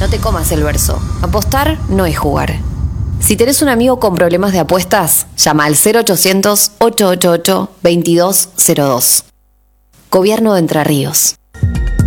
no te comas el verso. Apostar no es jugar. Si tenés un amigo con problemas de apuestas, llama al 0800-888-2202. Gobierno de Entre Ríos.